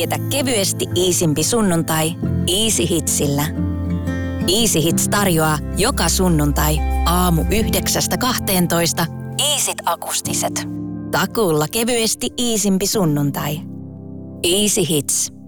Vietä kevyesti iisimpi sunnuntai Easy Hitsillä. Easy Hits tarjoaa joka sunnuntai aamu 9–12 Easyt akustiset. Takuulla kevyesti iisimpi sunnuntai. Easy Hits.